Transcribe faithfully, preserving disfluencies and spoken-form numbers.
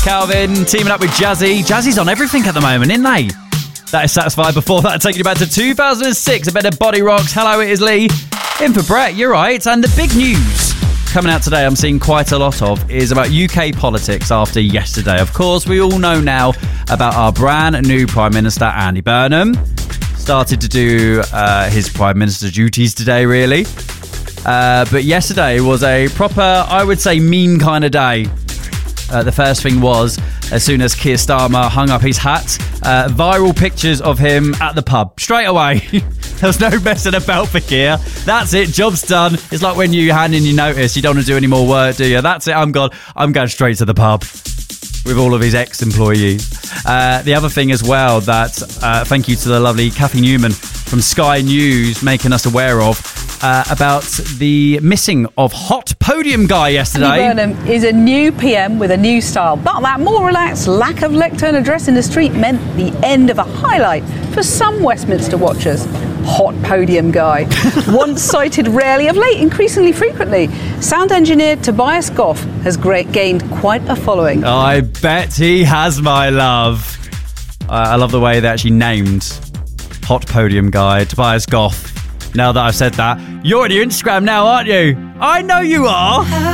Calvin teaming up with Jazzy. Jazzy's on everything at the moment, isn't they? That is Satisfied. Before that, taking you back to two thousand six, a bit of Body Rocks. Hello, it is Lee. In for Brett, you're right. And the big news coming out today, I'm seeing quite a lot of, is about U K politics after yesterday. Of course, we all know now about our brand new Prime Minister, Andy Burnham. Started to do uh, his Prime Minister duties today, really. Uh, but yesterday was a proper, I would say, mean kind of day. Uh, the first thing was, as soon as Keir Starmer hung up his hat, uh, viral pictures of him at the pub. Straight away. There was no messing about for Keir. That's it, job's done. It's like when you hand in your notice, you don't want to do any more work, do you? That's it, I'm gone. I'm going straight to the pub with all of his ex-employees. Uh, the other thing as well that, uh, thank you to the lovely Kathy Newman from Sky News making us aware of, Uh, about the missing of Hot Podium Guy yesterday. Andy Burnham is a new P M with a new style, but that more relaxed lack of lectern address in the street meant the end of a highlight for some Westminster watchers. Hot Podium Guy. Once cited rarely, of late increasingly frequently. Sound engineer Tobias Goff has great, gained quite a following. I bet he has, my love. Uh, I love the way they actually named Hot Podium Guy, Tobias Goff. Now that I've said that, you're on your Instagram now, aren't you? I know you are.